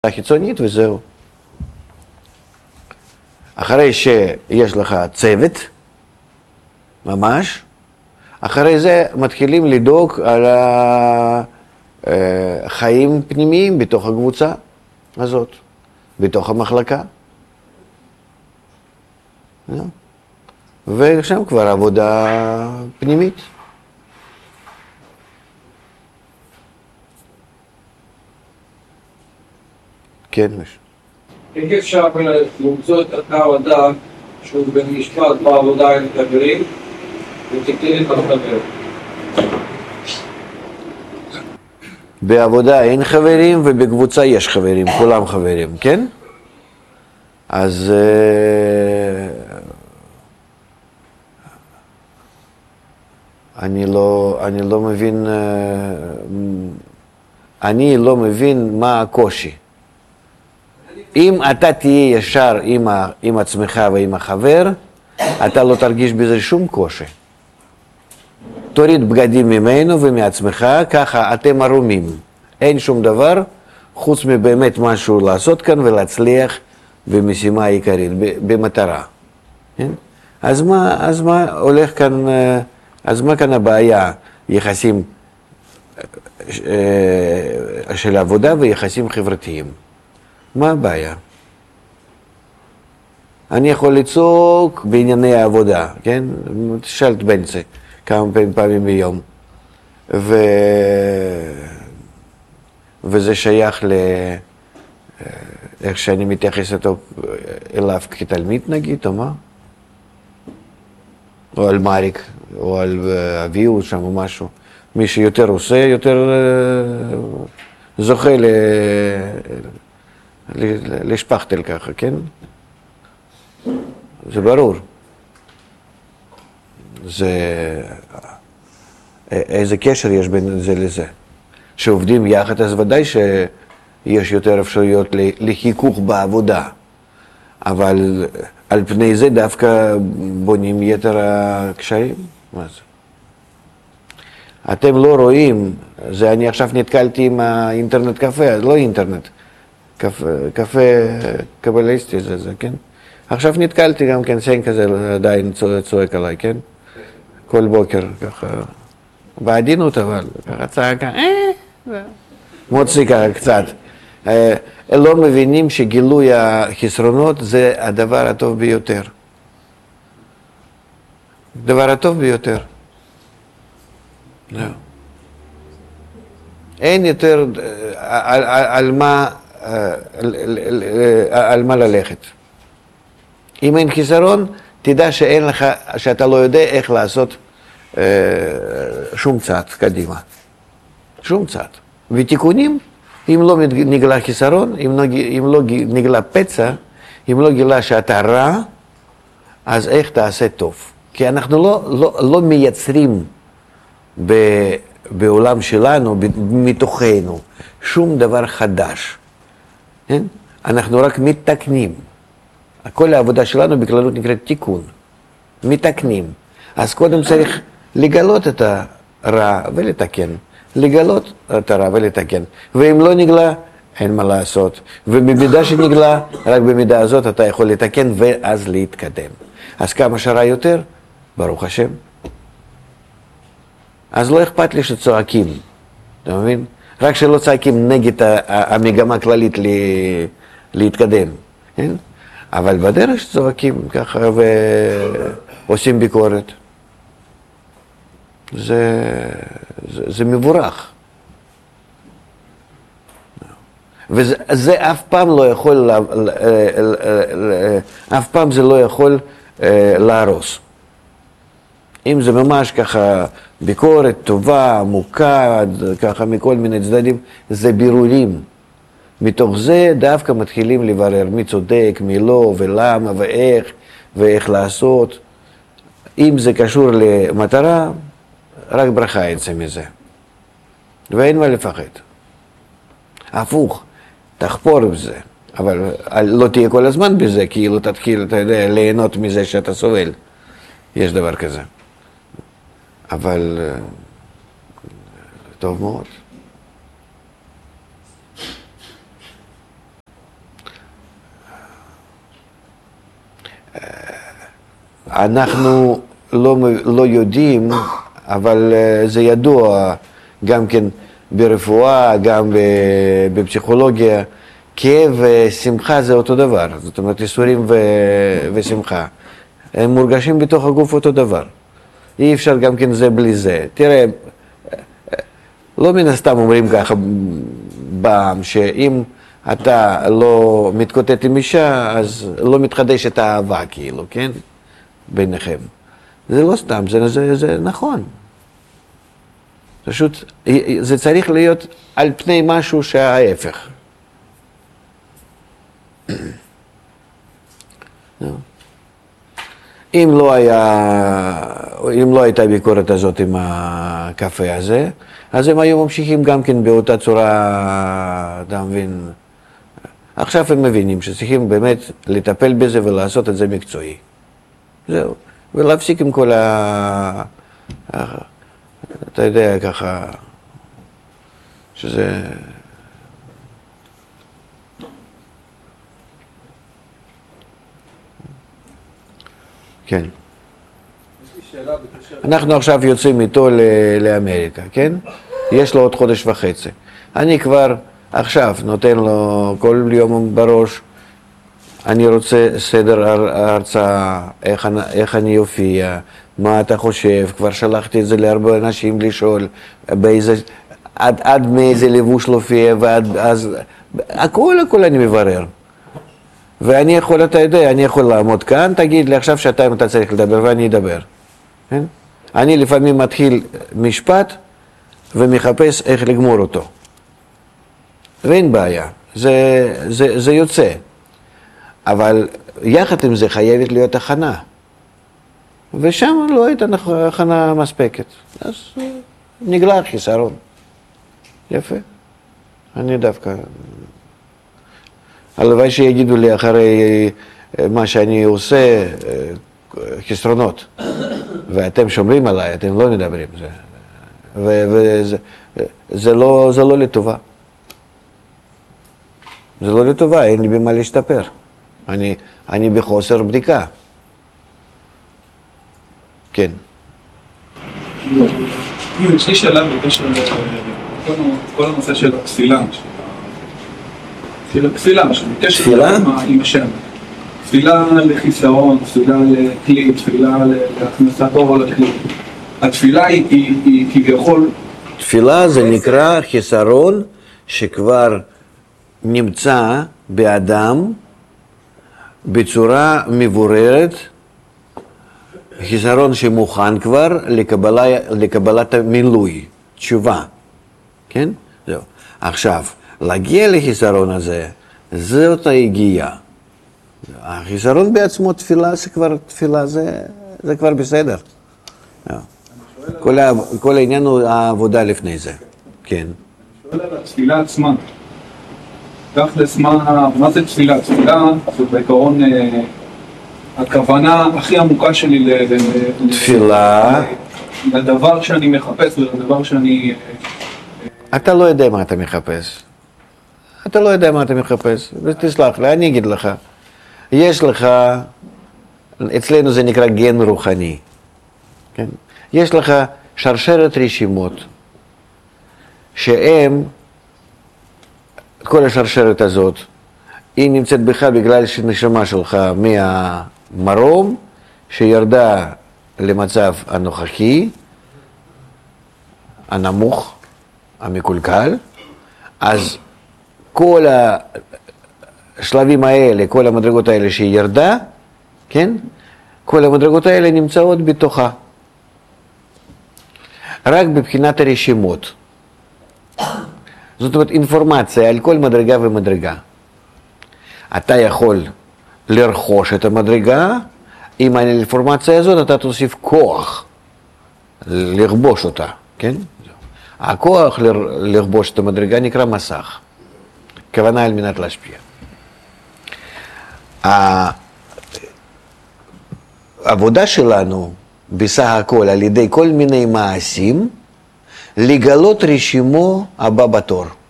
חיצונית וזהו. אחרי שיש לך צוות, ממש, אחרי זה מתחילים לדאוג על החיים פנימיים בתוך הקבוצה הזאת, בתוך המחלקה. ושם כבר עבודה פנימית. כן, מש. איך אפשר למצוא את אותו אדם שהוא במשפט בעבודה עם חברים ותקטין את החבר? בעבודה אין חברים ובקבוצה יש חברים, כולם חברים, כן? אז אני לא מבין מה הקושי. אם אתה תהיה ישר עם עצמך ועם החבר, אתה לא תרגיש בזה שום קושי. תוריד בגדים ממנו ומעצמך, ככה אתם ערומים. אין שום דבר חוץ מבאמת משהו לעשות כאן ולהצליח במשימה העיקרית, במטרה. אז מה הולך כאן, אז מה כאן הבעיה? יחסים של עבודה ויחסים חברתיים. מה הבעיה? אני יכול לצעוק בענייני העבודה, כן? תשאל את בנצי כמה פעמים ביום. וזה שייך איך שאני מתייחס אליו כתלמיד נגיד, או מה? או על מריק, או על אביהו שם או משהו. מי שיותר עושה, יותר זוכה לשפכתל ככה, כן? זה ברור. איזה קשר יש בין זה לזה? שעובדים יחד, אז ודאי שיש יותר אפשרויות לחיכוך בעבודה. אבל על פני זה דווקא בונים יתר הקשיים? מה זה? אתם לא רואים, אני עכשיו נתקלתי עם האינטרנט קפה, לא אינטרנט. קפה קבליסטי זה, כן? עכשיו נתקלתי גם כן, סן כזה עדיין צועק עליי, כן? כל בוקר ככה, בעדינות אבל, ככה צעקה, מוציא קצת. לא מבינים שגילוי החסרונות זה הדבר הטוב ביותר. הדבר הטוב ביותר. לא. אין יותר על מה ללכת. אם אין חיסרון, תדע שאתה לא יודע איך לעשות שום צעד קדימה. שום צעד. ותיקונים, אם לא נגלה חיסרון, אם לא נגלה פצע, אם לא גילה שאתה רע, אז איך תעשה טוב? כי אנחנו לא מייצרים בעולם שלנו, מתוכנו, שום דבר חדש. אנחנו רק מתקנים. כל העבודה שלנו בכללות נקראת תיקון. מתקנים. אז קודם צריך לגלות את הרע ולתקן. לגלות את הרע ולתקן. ואם לא נגלה, אין מה לעשות. ובמידה שנגלה, רק במידה הזאת אתה יכול לתקן ואז להתקדם. אז כמה שרע יותר? ברוך השם. אז לא אכפת לי שצועקים. אתה מבין? רק שלא צועקים נגד המגמה הכללית להתקדם. כן? אבל בדרך שצועקים ככה ועושים ביקורת. זה מבורך. וזה אף פעם לא יכול, אף פעם זה לא יכול להרוס. אם זה ממש ככה ביקורת טובה, עמוקה, ככה מכל מיני צדדים, זה בירורים. מתוך זה דווקא מתחילים לברר מי צודק, מי לא, ולמה, ואיך לעשות. אם זה קשור למטרה, רק ברכה יצא מזה. ואין מה לפחד. הפוך, תחפור בזה. אבל לא תהיה כל הזמן בזה, כאילו תתחיל, אתה יודע, ליהנות מזה שאתה סובל. יש דבר כזה. אבל טוב מאוד. אנחנו לא יודעים, אבל זה ידוע גם כן ברפואה, גם בפסיכולוגיה, כאב ושמחה זה אותו דבר, זאת אומרת ייסורים ושמחה, הם מורגשים בתוך הגוף אותו דבר, אי אפשר גם כן זה בלי זה. תראה, לא מן הסתם אומרים ככה בעם, שאם אתה לא מתקוטט עם אישה, אז לא מתחדשת האהבה כאילו, כן? ביניכם. זה לא סתם, זה נכון. פשוט, זה צריך להיות על פני משהו שההפך. אם לא הייתה ביקורת הזאת עם הקפה הזה, אז הם היו ממשיכים גם כן באותה צורה, אתה מבין? עכשיו הם מבינים שצריכים באמת לטפל בזה ולעשות את זה מקצועי. זהו. ולהפסיק עם כל אתה יודע, ככה, שזה... כן. אנחנו עכשיו יוצאים איתו לאמריקה, כן? יש לו עוד חודש וחצי. אני כבר עכשיו נותן לו כל יום בראש, אני רוצה סדר הרצאה, איך אני אופיע, מה אתה חושב, כבר שלחתי את זה להרבה אנשים לשאול, עד מאיזה לבוש להופיע, ועד אז, הכל אני מברר. ואני יכול, אתה יודע, אני יכול לעמוד כאן, תגיד לי עכשיו שעתיים אתה צריך לדבר, ואני אדבר. כן? אני לפעמים מתחיל משפט ומחפש איך לגמור אותו. ואין בעיה, זה יוצא. אבל יחד עם זה חייבת להיות הכנה. ושם לא הייתה הכנה מספקת. אז נגלה חיסרון. יפה. אני דווקא... הלוואי שיגידו לי אחרי מה שאני עושה חסרונות. ואתם שומרים עליי, אתם לא מדברים. וזה לא לטובה. זה לא לטובה, אין לי במה להשתפר. אני בחוסר בדיקה. כן. יש לי שאלה בקשר לכל הנושא של התפילה. תפילה, תפילה? עם השם. תפילה לחיסרון, תפילה לכלי, תפילה להכנסת אור לכלי. התפילה היא כביכול... תפילה זה נקרא חיסרון שכבר נמצא באדם בצורה מבוררת, חיסרון שמוכן כבר לקבלת המילוי, תשובה, כן? זהו. עכשיו, להגיע לחיסרון הזה, זאת ההגיעה. החיסרון בעצמו תפילה, זה כבר בסדר. כל העניין הוא העבודה לפני זה, כן. אני שואל על התפילה עצמה. תכלס, מה זה תפילה? תפילה זה בעיקרון הכוונה הכי עמוקה שלי תפילה. לדבר שאני מחפש ולדבר שאני... אתה לא יודע מה אתה מחפש. אתה לא יודע מה אתה מחפש. ותסלח לי, אני אגיד לך. יש לך, אצלנו זה נקרא גן רוחני. כן? יש לך שרשרת רשימות שהם, כל השרשרת הזאת, היא נמצאת בך בגלל שנשמה שלך מהמרום שירדה למצב הנוכחי, הנמוך, המקולקל, אז כל השלבים האלה, כל המדרגות האלה שהיא ירדה, כן? כל המדרגות האלה נמצאות בתוכה. רק בבחינת הרשימות. זאת אומרת, אינפורמציה על כל מדרגה ומדרגה. אתה יכול לרכוש את המדרגה, עם האינפורמציה הזאת אתה תוסיף כוח לכבוש אותה, כן? הכוח לכבוש את המדרגה נקרא מסך. כוונה על מנת להשפיע. העבודה שלנו בסך הכל על ידי כל מיני מעשים, לגלות רשימו הבא בתור.